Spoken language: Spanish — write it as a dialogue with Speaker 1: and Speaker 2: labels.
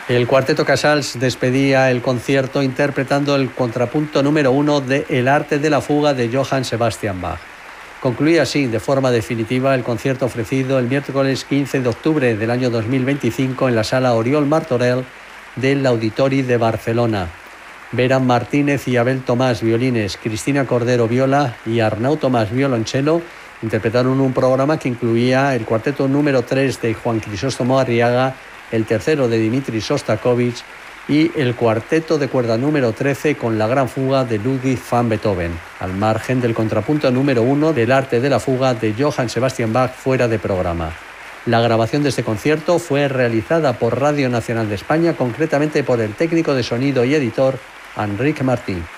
Speaker 1: El Cuarteto Casals despedía el concierto interpretando el contrapunto número 1 de El arte de la fuga de Johann Sebastian Bach. Concluía así, de forma definitiva, el concierto ofrecido el miércoles 15 de octubre del año 2025 en la sala Oriol Martorell del Auditori de Barcelona. Vera Martínez y Abel Tomás, violines, Cristina Cordero, viola y Arnau Tomás, violonchelo, interpretaron un programa que incluía el cuarteto número 3 de Juan Crisóstomo Arriaga, el tercero de Dmitri Shostakovich y el cuarteto de cuerda número 13 con la gran fuga de Ludwig van Beethoven, al margen del contrapunto número 1 del arte de la fuga de Johann Sebastian Bach fuera de programa. La grabación de este concierto fue realizada por Radio Nacional de España, concretamente por el técnico de sonido y editor Enric Martí.